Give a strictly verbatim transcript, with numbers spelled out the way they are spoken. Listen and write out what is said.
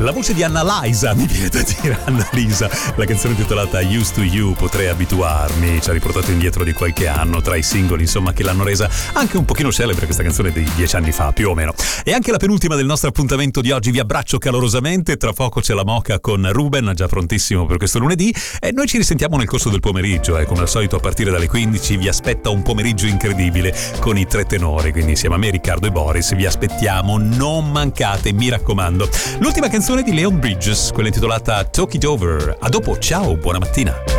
La voce di Annalisa, mi viene da dire Annalisa, la canzone intitolata Used to You, potrei abituarmi, ci ha riportato indietro di qualche anno tra i singoli, insomma, che l'hanno resa anche un pochino celebre, questa canzone di dieci anni fa, più o meno. E anche la penultima del nostro appuntamento di oggi, vi abbraccio calorosamente, tra poco c'è la Moca con Ruben, già prontissimo per questo lunedì, e noi ci risentiamo nel corso del pomeriggio, e come al solito a partire dalle quindici vi aspetta un pomeriggio incredibile con i tre tenori, quindi insieme a me, Riccardo e Boris vi aspettiamo, non mancate, mi raccomando. L'ultima canzone di Leon Bridges, quella intitolata Talk It Over. A dopo, ciao, buona mattina.